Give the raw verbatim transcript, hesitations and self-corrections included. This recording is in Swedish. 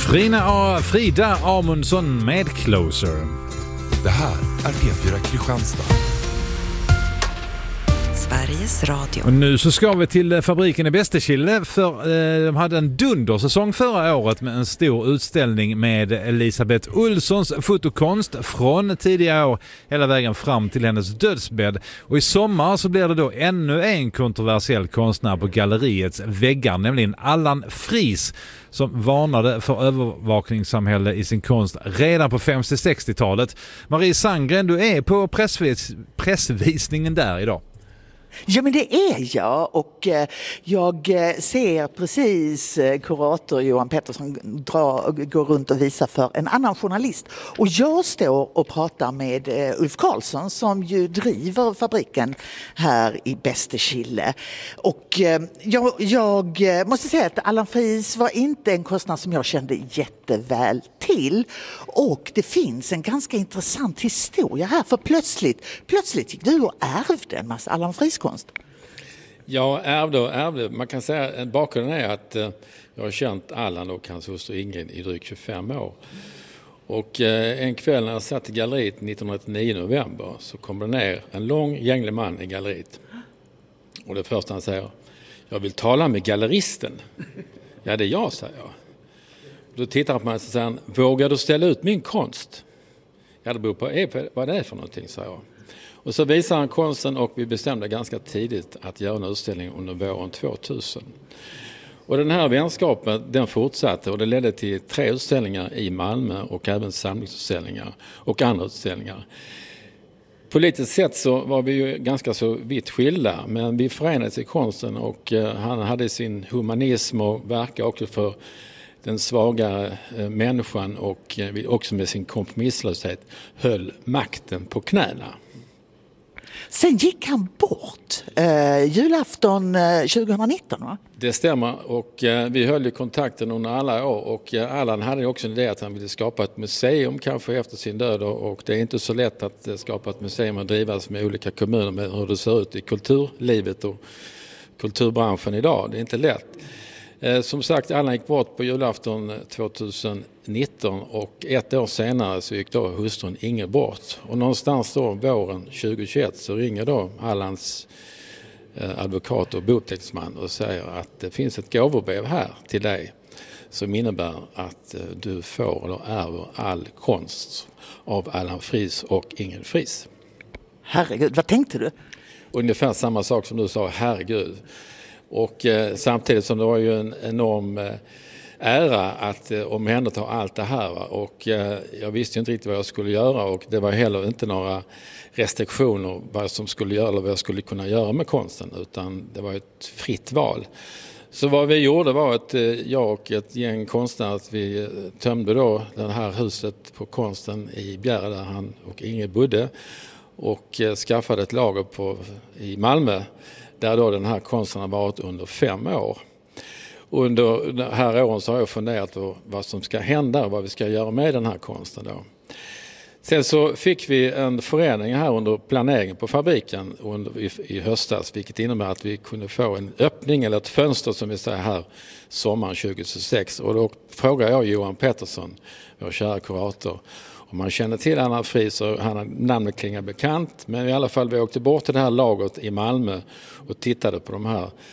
Frida, Frida Amundsson med Closer. Det här är P fyra Kristianstad. Sveriges Radio. Och nu så ska vi till fabriken i Bästekille, för eh, de hade en dundersäsong förra året med en stor utställning med Elisabeth Olssons fotokonst från tidiga år hela vägen fram till hennes dödsbädd. Och i sommar så blir det då ännu en kontroversiell konstnär på galleriets väggar, nämligen Allan Fries, som varnade för övervakningssamhälle i sin konst redan på femtio-sextiotalet. Marie Sandgren, du är på pressvis- pressvisningen där idag. Ja, men det är jag, och jag ser precis kurator Johan Pettersson dra, gå runt och visa för en annan journalist. Och jag står och pratar med Ulf Karlsson som ju driver fabriken här i Bästekille. Och jag, jag måste säga att Allan Fries var inte en konstnär som jag kände jätteväl till. Och det finns en ganska intressant historia här, för plötsligt, plötsligt gick du och ärvde en massa Allan Fries konst. Ja, ärvde och ärvde. Man kan säga att bakgrunden är att eh, jag har känt Allan och hans hustru Ingrid i drygt tjugofem år. Och eh, en kväll när jag satt i galleriet nittonhundranittionio i november så kom det ner en lång gänglig man i galleriet. Och det första han säger: jag vill tala med galleristen. Ja, det är jag, säger jag. Då tittar han på mig och säger han: vågar du ställa ut min konst? Ja, det beror på vad det är för någonting, säger jag. Och så visar han konsten och vi bestämde ganska tidigt att göra en utställning under våren tvåtusen. Och den här vänskapen, den fortsatte och det ledde till tre utställningar i Malmö och även samlingsutställningar och andra utställningar. Politiskt sett så var vi ju ganska så vitt skilda, men vi förenades i konsten och han hade sin humanism och verkade också för den svaga människan och också med sin kompromisslöshet höll makten på knäna. Sen gick han bort eh, julafton eh, tjugonitton, va? Det stämmer, och eh, vi höll i kontakten under alla år, och eh, Allan hade också en idé att han ville skapa ett museum kanske efter sin död, och, och det är inte så lätt att eh, skapa ett museum och drivas med olika kommuner med hur det ser ut i kulturlivet och kulturbranschen idag. Det är inte lätt. Eh, som sagt, Allan gick bort på julafton tjugonitton och ett år senare så gick då hustrun Inger bort. Och någonstans då våren tjugohundratjugoett så ringer då Allans eh, advokat och bouppteckningsman och säger att det finns ett gåvobrev här till dig som innebär att eh, du får eller ärver all konst av Allan Fries och Inger Fries. Herregud, vad tänkte du? Ungefär samma sak som du sa, herregud. Och eh, samtidigt som det var ju en enorm eh, ära att eh, omhänderta allt det här. Och eh, jag visste ju inte riktigt vad jag skulle göra, och det var heller inte några restriktioner vad som skulle göra eller vad jag skulle kunna göra med konsten, utan det var ett fritt val. Så vad vi gjorde var att eh, jag och ett gäng konstnärer att vi eh, tömde då det här huset på konsten i Bjärre där han och Inge bodde, och eh, skaffade ett lager på, i Malmö där då den här konsten har varit under fem år. Under de här åren så har jag funderat på vad som ska hända och vad vi ska göra med den här konsten då. Sen så fick vi en förändring här under planeringen på fabriken under, i, i höstas, vilket innebär att vi kunde få en öppning eller ett fönster som vi säger här sommaren tjugohundratjugosex. Och då frågade jag Johan Pettersson, vår kära kurator, om man känner till Allan Fries, och han namnet klingar bekant, men i alla fall vi åkte bort till det här lagret i Malmö och tittade på de här